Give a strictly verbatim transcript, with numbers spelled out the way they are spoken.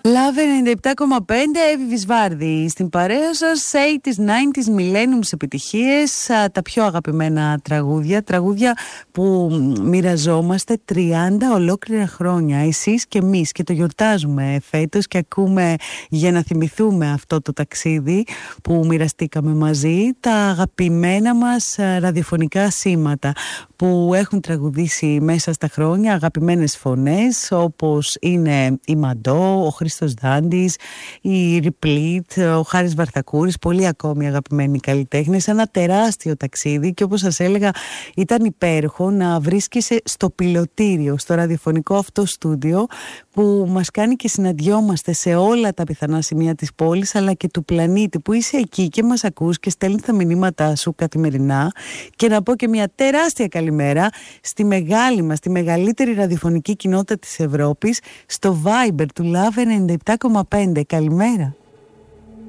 Love ενενήντα επτά κόμμα πέντε, Εύη Βυσβάρδη στην παρέα σας. ογδόντα, ενενήντα, millenniums επιτυχίες, τα πιο αγαπημένα τραγούδια, τραγούδια που μοιραζόμαστε τριάντα ολόκληρα χρόνια, εσείς και εμείς, και το γιορτάζουμε φέτος και ακούμε για να θυμηθούμε αυτό το ταξίδι που μοιραστήκαμε μαζί, τα αγαπημένα μας ραδιοφωνικά σήματα που έχουν τραγουδήσει μέσα στα χρόνια αγαπημένες φωνές, όπως είναι η Μαντό, ο Χρήστος Δάντης, η Ριπλίτ, ο Χάρης Βαρθακούρης, πολλοί ακόμη αγαπημένοι καλλιτέχνες. Ένα τεράστιο ταξίδι, και όπως σας έλεγα ήταν υπέροχο να βρίσκεσαι στο πιλωτήριο, στο ραδιοφωνικό αυτό στούντιο που μας κάνει και συναντιόμαστε σε όλα τα πιθανά σημεία της πόλης αλλά και του πλανήτη, που είσαι εκεί και μας ακούς και στέλνεις τα μηνύματά σου καθημερινά. Και να πω και μια τεράστια καλημέρα στη μεγάλη μας, τη μεγαλύτερη ραδιοφωνική κοινότητα της Ευρώπης, στο Viber του Love ενενήντα επτά κόμμα πέντε. Καλημέρα.